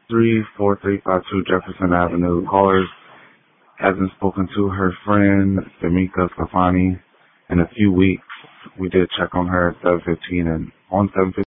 34352 Jefferson Avenue. Callers hasn't spoken to her friend, Damika Stefani, in a few weeks. We did check on her at 7:15 and on 7:15.